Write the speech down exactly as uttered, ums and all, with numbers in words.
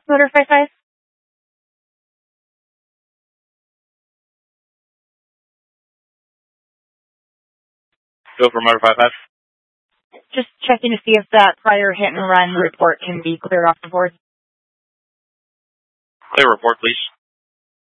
Motor five five. Go for Motor five five. Just checking to see if that prior hit and run report can be cleared off the board. Clear report, please.